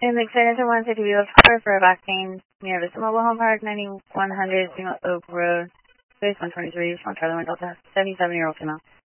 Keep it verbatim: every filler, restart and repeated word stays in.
And the excited one fifty we left cover for a back pain near Vista Mobile Home Park, ninety-one hundred Single Oak Road, Space one twenty-three, Front Charlie one Delta, seventy-seven year old female.